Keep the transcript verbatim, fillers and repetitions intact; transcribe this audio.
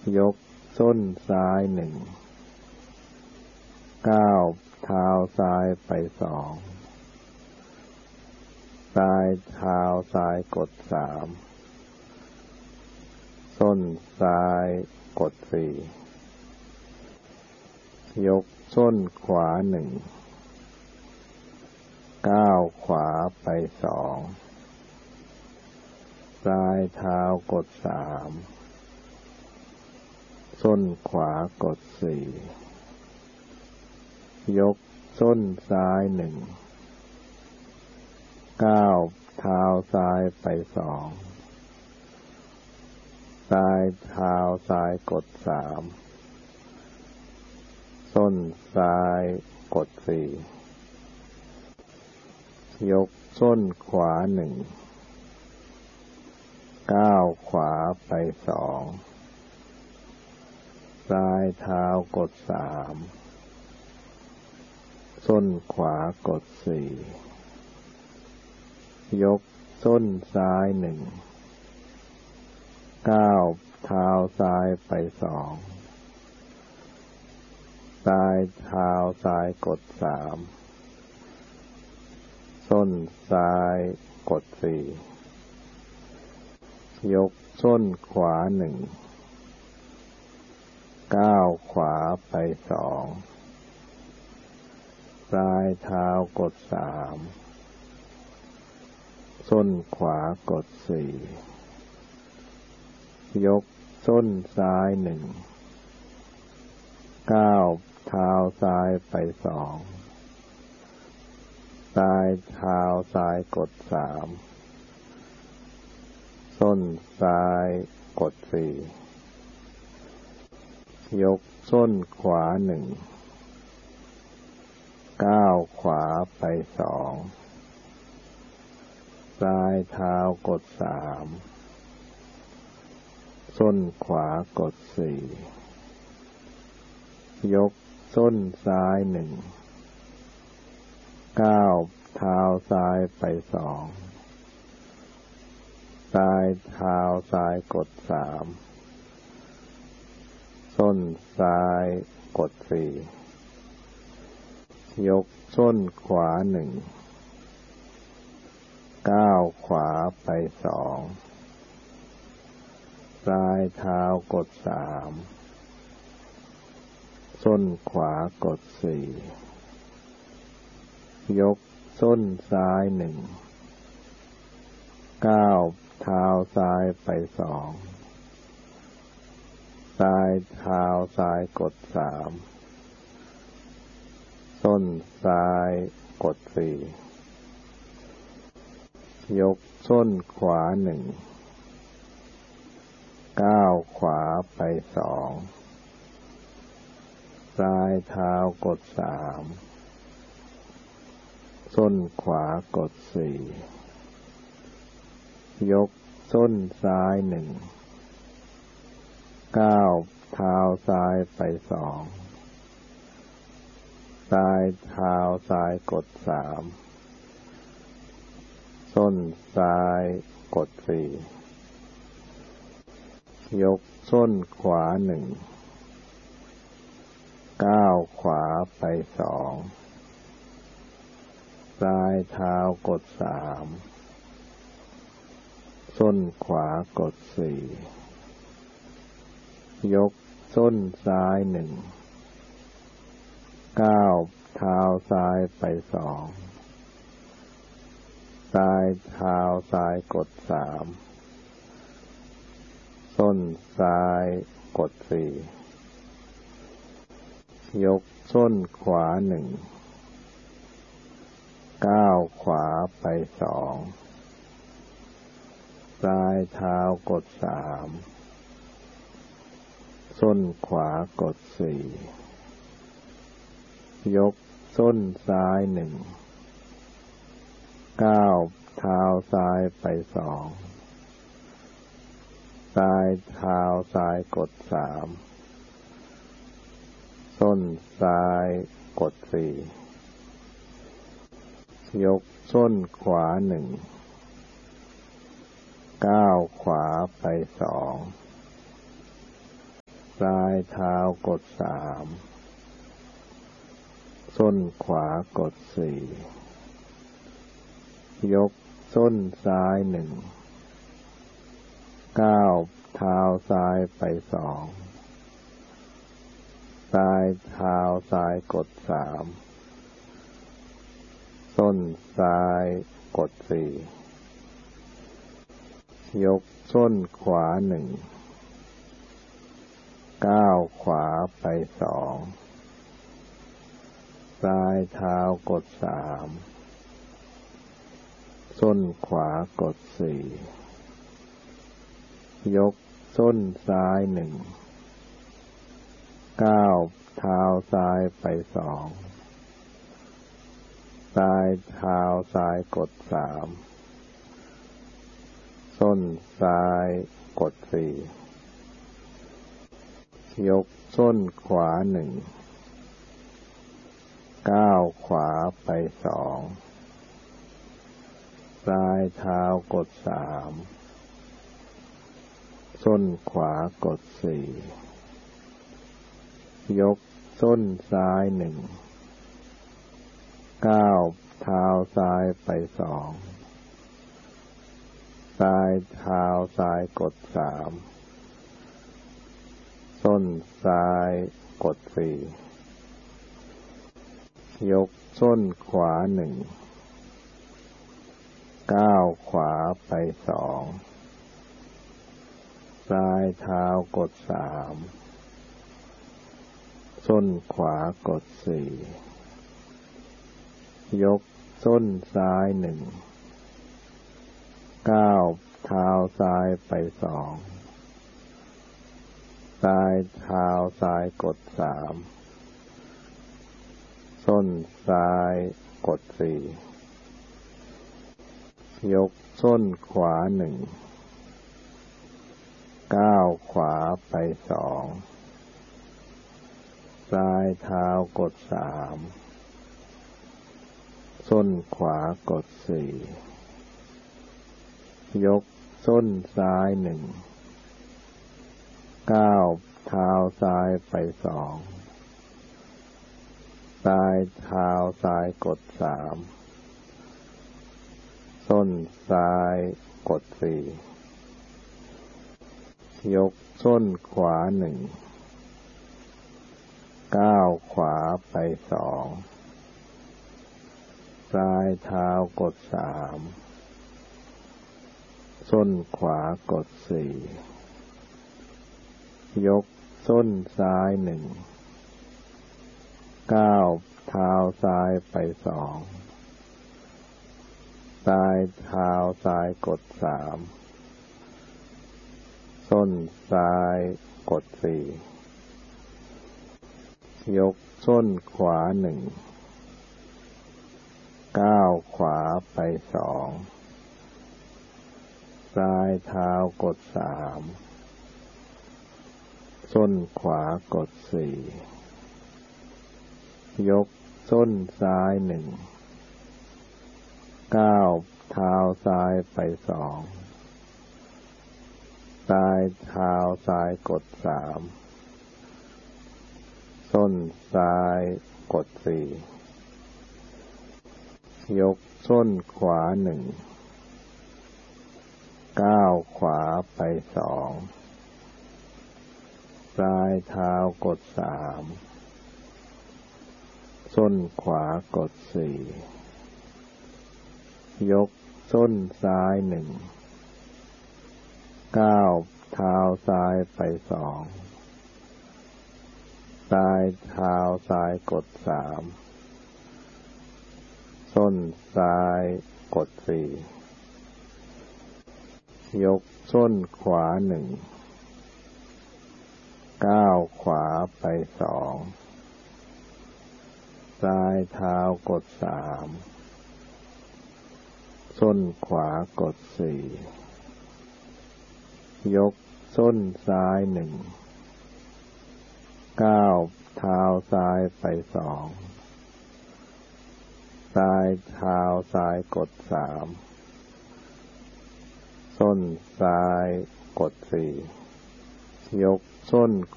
ยกส้นซ้ายหนึ่งก้าวเท้าซ้ายไปสองปลายเท้าซ้ายกดสามส้นซ้ายกดสี่ยกส้นขวาหนึ่งก้าวขวาไปสองปลายเท้ากดสามส้นขวากดสี่ยกส้นซ้ายหนึ่งก้าวเท้าซ้ายไปสองปลายเท้าซ้ายกดสามส้นซ้ายกดสี่ยกส้นขวาหนึ่งก้าวขวาไปสองปลายเท้ากดสามส้นขวากดสี่ยกส้นซ้ายหนึ่งก้าวเท้าซ้ายไปสองปลายเท้าซ้ายกดสามส้นซ้ายกดสี่ยกส้นขวาหนึ่งก้าวขวาไปสองปลายเท้ากดสามส้นขวากดสี่ยกส้นซ้ายหนึ่งก้าวเท้าซ้ายไปสองปลายเท้าซ้ายกดสามส้นซ้ายกดสี่ยกส้นขวาหนึ่งก้าวขวาไปสองปลายเท้ากดสามส้นขวากดสี่ยกส้นซ้ายหนึ่งก้าวเท้าซ้ายไปสองปลายเท้าซ้ายกดสามส้นซ้ายกดสี่ยกส้นขวาหนึ่งก้าวขวาไปสองปลายเท้ากดสามส้นขวากดสี่ยกส้นซ้ายหนึ่งก้าวเท้าซ้ายไปสองปลายเท้าซ้ายกดสามส้นซ้ายกดสี่ยกส้นขวาหนึ่งก้าวขวาไปสองปลายเท้ากดสามส้นขวากดสี่ยกส้นซ้ายหนึ่งก้าวเท้าซ้ายไปสองปลายเท้าซ้ายกดสามส้นซ้ายกดสี่ยกส้นขวาหนึ่งก้าวขวาไปสองปลายเท้ากดสามส้นขวากดสี่ยกส้นซ้ายหนึ่งก้าวเท้าซ้ายไปสองปลายเท้าซ้ายกดสามส้นซ้ายกดสี่ยกส้นขวาหนึ่งก้าวขวาไปสองปลายเท้ากดสามส้นขวากดสี่ยกส้นซ้ายหนึ่งก้าวเท้าซ้ายไปสองปลายเท้าซ้ายกดสามส้นซ้ายกดสี่ยกส้นขวาหนึ่งก้าวขวาไปสองปซ้ายเท้ากดสามส้นขวากดสี่ยกส้นซ้ายหนึ่งก้าวเท้าซ้ายไปสองซ้ายเท้าซ้ายกดสามส้นซ้ายกดสี่ยกส้นขวาหนึ่งก้าวขวาไปสองซ้ายเท้ากดสามส้นขวากดสี่ยกส้นซ้ายหนึ่งก้าวเท้าซ้ายไปสองซ้ายเท้าซ้ายกดสามส้นซ้ายกดสี่ยกส้นขวาหนึ่งก้าวขวาไปสองซ้ายเท้ากดสามส้นขวากดสี่ยกส้นซ้ายหนึ่งก้าวเท้าซ้ายไปสองซ้ายเท้าซ้ายกดสามส้นซ้ายกดสี่ยกส้นขวาหนึ่งก้าวขวาไปสองซ้ายเท้ากดสามส้นขวากดสี่ยกส้นซ้ายหนึ่งก้าวเท้าซ้ายไปสองซ้ายเท้าซ้ายกดสามส้นซ้ายกดสี่ยกส้นขวาหนึ่งก้าวขวาไปสองซ้ายเท้ากดสามส้นขวากดสี่ยกส้นซ้ายหนึ่งก้าวเท้าซ้ายไปสองซ้ายเท้าซ้ายกดสามส้นซ้ายกดสี่ยกส้นขวาหนึ่งก้าวขวาไปสองซ้ายเท้ากดสามส้นขวากดสี่ยกส้นซ้ายหนึ่งก้าวเท้าซ้ายไปสองซ้ายเท้าซ้ายกดสามส้นซ้ายกดสี่ยกส้นขวาหนึ่งก้าวขวาไปสองซ้ายเท้ากดสามส้นขวากดสี่ยกส้นซ้ายหนึ่งก้าวเท้าซ้ายไปสองซ้ายเท้าซ้ายกดสามส้นซ้ายกดสี่ยกส้นขวาหนึ่งก้าวขวาไปสองซ้ายเท้ากดสามส้นขวากดสี่ยกส้นซ้ายหนึ่งก้าวเท้าซ้ายไปสองซ้ายเท้าซ้ายกดสามส้นซ้ายกดสี่ยกส้นขวาหนึ่งก้าวขวาไปสองซ้ายเท้ากดสามส้นขวากดสี่ยกส้นซ้ายหนึ่งก้าวเท้าซ้ายไปสองซ้ายเท้าซ้ายกดสามส้นซ้ายกดสี่ยกส้น